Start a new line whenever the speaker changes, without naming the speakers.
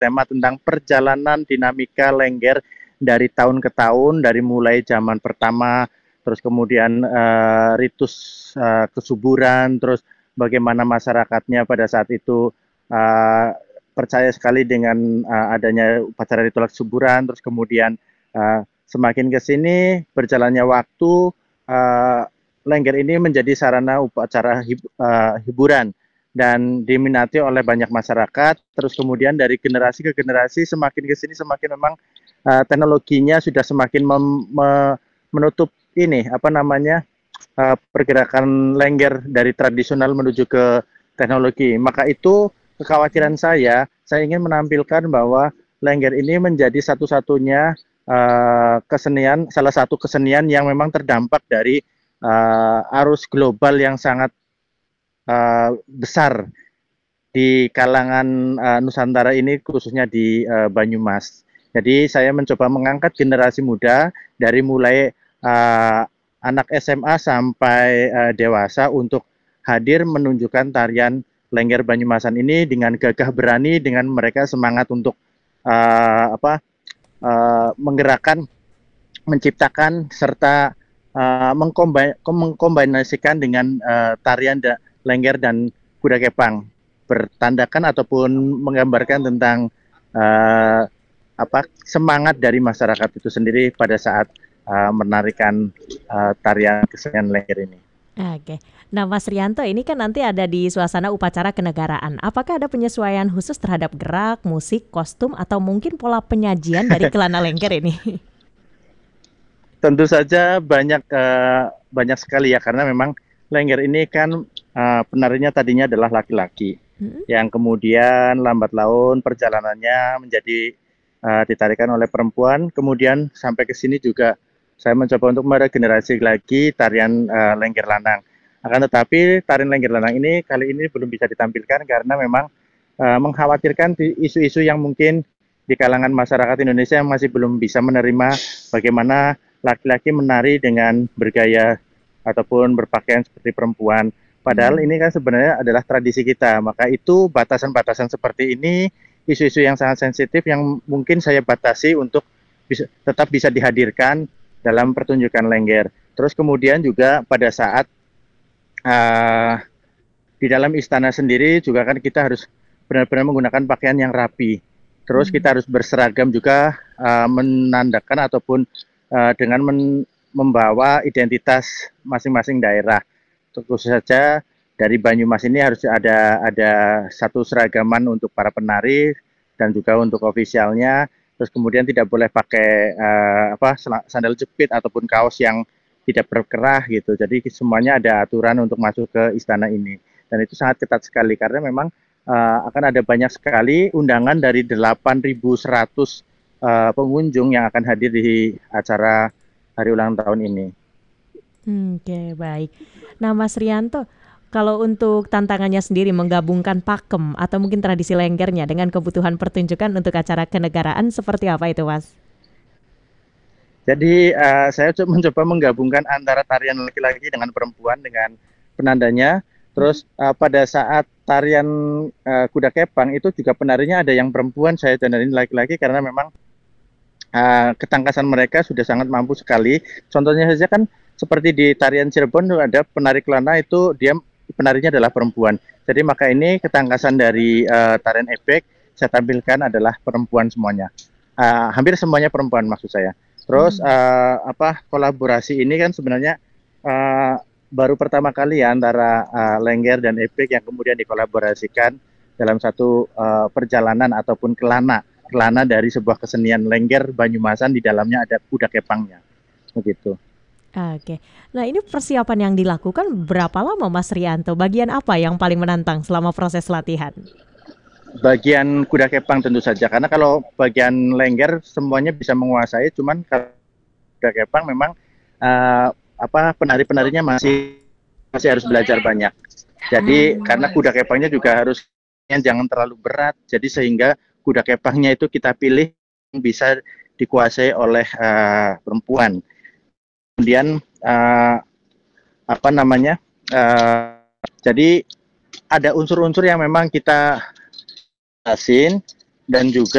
bertema tentang perjalanan dinamika Lengger dari tahun ke tahun, dari mulai zaman pertama, terus kemudian ritus kesuburan, terus bagaimana masyarakatnya pada saat itu uh, percaya sekali dengan adanya upacara ritual kesuburan, terus kemudian semakin ke sini berjalannya waktu, uh, Lengger ini menjadi sarana upacara hiburan dan diminati oleh banyak masyarakat. Terus kemudian dari generasi ke generasi semakin ke sini semakin memang teknologinya sudah semakin menutup ini apa namanya pergerakan Lengger dari tradisional menuju ke teknologi. Maka itu kekhawatiran saya ingin menampilkan bahwa Lengger ini menjadi satu-satunya kesenian, salah satu kesenian yang memang terdampak dari arus global yang sangat besar di kalangan Nusantara ini, khususnya di Banyumas. Jadi saya mencoba mengangkat generasi muda dari mulai anak SMA sampai dewasa untuk hadir menunjukkan tarian Lengger Banyumasan ini dengan gagah berani, dengan mereka semangat untuk menggerakkan, menciptakan serta mengkombinasikan dengan tarian Lengger dan kuda kepang, bertandakan ataupun menggambarkan tentang semangat dari masyarakat itu sendiri pada saat menarikan tarian kesenian Lengger ini.
Oke. Nah, Mas Rianto, ini kan nanti ada di suasana upacara kenegaraan. Apakah ada penyesuaian khusus terhadap gerak, musik, kostum, atau mungkin pola penyajian dari Kelana Lengger ini?
Tentu saja banyak sekali ya, karena memang Lengger ini kan penarinya tadinya adalah laki-laki, yang kemudian lambat laun perjalanannya menjadi ditarikan oleh perempuan, kemudian sampai ke sini juga saya mencoba untuk meregenerasi lagi tarian Lengger Lanang. Akan tetapi tarian Lengger Lanang ini kali ini belum bisa ditampilkan karena memang mengkhawatirkan isu-isu yang mungkin di kalangan masyarakat Indonesia yang masih belum bisa menerima bagaimana laki-laki menari dengan bergaya ataupun berpakaian seperti perempuan. Padahal ini kan sebenarnya adalah tradisi kita. Maka itu batasan-batasan seperti ini, isu-isu yang sangat sensitif yang mungkin saya batasi untuk tetap bisa dihadirkan dalam pertunjukan Lengger. Terus kemudian juga pada saat di dalam istana sendiri juga kan kita harus benar-benar menggunakan pakaian yang rapi. Terus kita harus berseragam juga menandakan ataupun dengan membawa identitas masing-masing daerah. Tentu saja dari Banyumas ini harus ada satu seragaman untuk para penari dan juga untuk ofisialnya. Terus kemudian tidak boleh pakai sandal jepit ataupun kaos yang tidak berkerah gitu. Jadi semuanya ada aturan untuk masuk ke istana ini. Dan itu sangat ketat sekali karena memang akan ada banyak sekali undangan dari 8.100 pengunjung yang akan hadir di acara hari ulang tahun ini.
Oke, baik. Nah, Mas Rianto, kalau untuk tantangannya sendiri menggabungkan pakem atau mungkin tradisi Lenggernya dengan kebutuhan pertunjukan untuk acara kenegaraan seperti apa itu, Mas?
Jadi saya mencoba menggabungkan antara tarian laki-laki dengan perempuan dengan penandanya. Terus pada saat tarian kuda kepang itu juga penarinya ada yang perempuan, saya dandanin laki-laki karena memang ketangkasan mereka sudah sangat mampu sekali. Contohnya saja kan seperti di tarian Cirebon ada penari kelana itu dia penarinya adalah perempuan. Jadi maka ini ketangkasan dari tarian ebek saya tampilkan adalah perempuan semuanya. Hampir semuanya perempuan maksud saya. Terus kolaborasi ini kan sebenarnya baru pertama kali ya antara Lengger dan ebek yang kemudian dikolaborasikan dalam satu perjalanan ataupun kelana dari sebuah kesenian Lengger Banyumasan, di dalamnya ada kuda kepangnya, begitu.
Oke. Nah, ini persiapan yang dilakukan berapa lama, Mas Rianto? Bagian apa yang paling menantang selama proses latihan?
Bagian kuda kepang tentu saja, karena kalau bagian Lengger semuanya bisa menguasai, cuman kalau kuda kepang memang penari-penarinya masih harus belajar banyak. Jadi karena kuda kepangnya juga harus jangan terlalu berat, jadi sehingga kuda kepangnya itu kita pilih yang bisa dikuasai oleh perempuan. Kemudian jadi ada unsur-unsur yang memang kita asin dan juga